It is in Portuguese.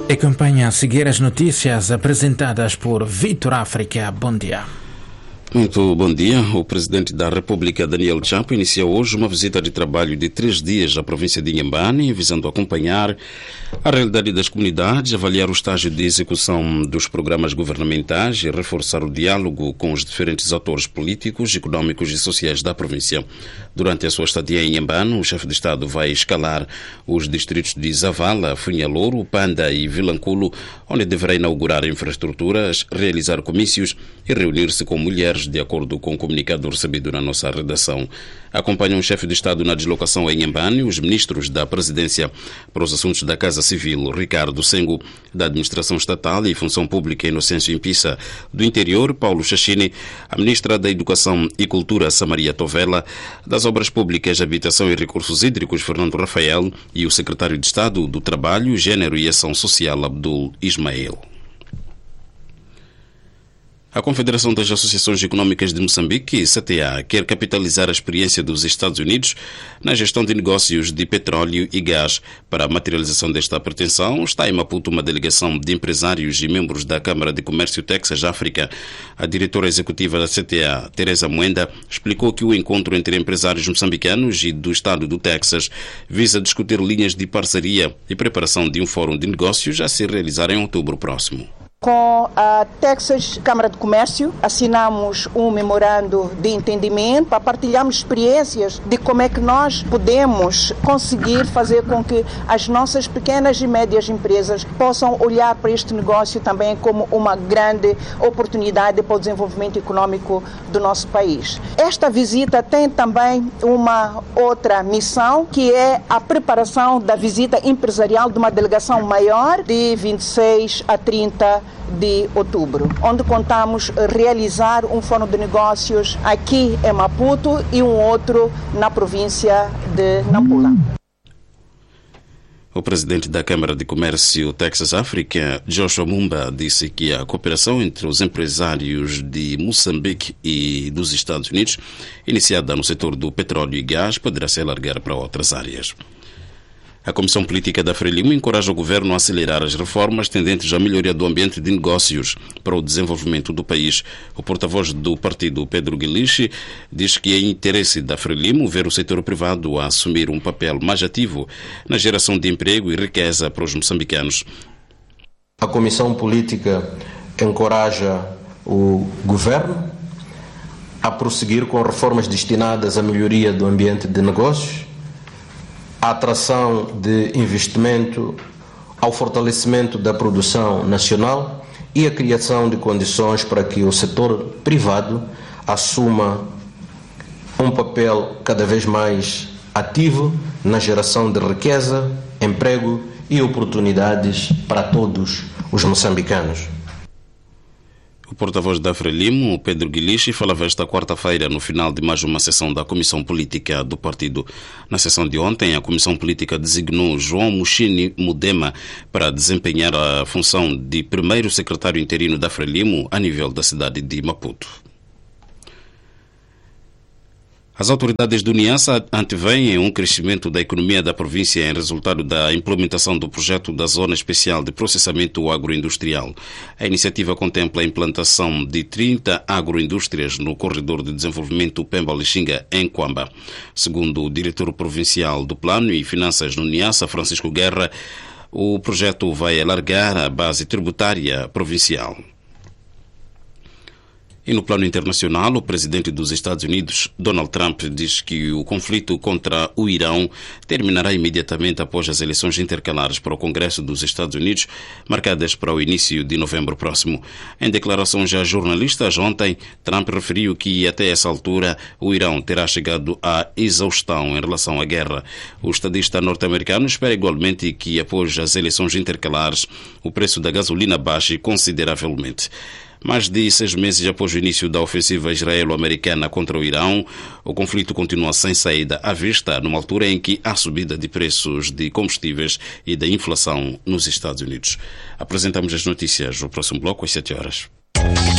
Acompanhe a seguir as notícias apresentadas por Vitor África. Bom dia. Muito bom dia. O presidente da República, Daniel Chapo, iniciou hoje uma visita de trabalho de 3 dias à província de Inhambane, visando acompanhar a realidade das comunidades, avaliar o estágio de execução dos programas governamentais e reforçar o diálogo com os diferentes atores políticos, económicos e sociais da província. Durante a sua estadia em Inhambane, o chefe de Estado vai escalar os distritos de Zavala, Funhalouro, Panda e Vilanculo, onde deverá inaugurar infraestruturas, realizar comícios e reunir-se com mulheres, de acordo com o comunicado recebido na nossa redação. Acompanham o chefe de Estado na deslocação em Inhambane os ministros da Presidência para os Assuntos da Casa Civil, Ricardo Sengo, da Administração Estatal e Função Pública, Inocêncio Impissa, do Interior, Paulo Chachine, a ministra da Educação e Cultura, Samaria Tovela, das Obras Públicas, Habitação e Recursos Hídricos, Fernando Rafael, e o secretário de Estado do Trabalho, Gênero e Ação Social, Abdul Ismael. A Confederação das Associações Económicas de Moçambique, CTA, quer capitalizar a experiência dos Estados Unidos na gestão de negócios de petróleo e gás. Para a materialização desta pretensão, está em Maputo uma delegação de empresários e membros da Câmara de Comércio Texas África. A diretora executiva da CTA, Teresa Moenda, explicou que o encontro entre empresários moçambicanos e do estado do Texas visa discutir linhas de parceria e preparação de um fórum de negócios a se realizar em outubro próximo. Com a Texas Câmara de Comércio, assinamos um memorando de entendimento para partilharmos experiências de como é que nós podemos conseguir fazer com que as nossas pequenas e médias empresas possam olhar para este negócio também como uma grande oportunidade para o desenvolvimento econômico do nosso país. Esta visita tem também uma outra missão, que é a preparação da visita empresarial de uma delegação maior de 26 a 30 de outubro, onde contamos realizar um fórum de negócios aqui em Maputo e um outro na província de Nampula. O presidente da Câmara de Comércio Texas África, Joshua Mumba, disse que a cooperação entre os empresários de Moçambique e dos Estados Unidos, iniciada no setor do petróleo e gás, poderá se alargar para outras áreas. A Comissão Política da Frelimo encoraja o governo a acelerar as reformas tendentes à melhoria do ambiente de negócios para o desenvolvimento do país. O porta-voz do partido, Pedro Guilichi, diz que é interesse da Frelimo ver o setor privado a assumir um papel mais ativo na geração de emprego e riqueza para os moçambicanos. A Comissão Política encoraja o governo a prosseguir com reformas destinadas à melhoria do ambiente de negócios, a atração de investimento, ao fortalecimento da produção nacional e a criação de condições para que o setor privado assuma um papel cada vez mais ativo na geração de riqueza, emprego e oportunidades para todos os moçambicanos. O porta-voz da Frelimo, Pedro Guilichi, falava esta quarta-feira no final de mais uma sessão da Comissão Política do partido. Na sessão de ontem, a Comissão Política designou João Mushini Mudema para desempenhar a função de primeiro secretário interino da Frelimo a nível da cidade de Maputo. As autoridades do Niassa anteveem um crescimento da economia da província em resultado da implementação do projeto da Zona Especial de Processamento Agroindustrial. A iniciativa contempla a implantação de 30 agroindústrias no Corredor de Desenvolvimento Pemba-Lixinga, em Quamba. Segundo o diretor provincial do Plano e Finanças no Niassa, Francisco Guerra, o projeto vai alargar a base tributária provincial. E no plano internacional, o presidente dos Estados Unidos, Donald Trump, diz que o conflito contra o Irão terminará imediatamente após as eleições intercalares para o Congresso dos Estados Unidos, marcadas para o início de novembro próximo. Em declarações a jornalistas ontem, Trump referiu que até essa altura o Irão terá chegado à exaustão em relação à guerra. O estadista norte-americano espera igualmente que após as eleições intercalares o preço da gasolina baixe consideravelmente. Mais de 6 meses após o início da ofensiva israelo-americana contra o Irão, o conflito continua sem saída à vista, numa altura em que há subida de preços de combustíveis e da inflação nos Estados Unidos. Apresentamos as notícias no próximo bloco às 7 horas.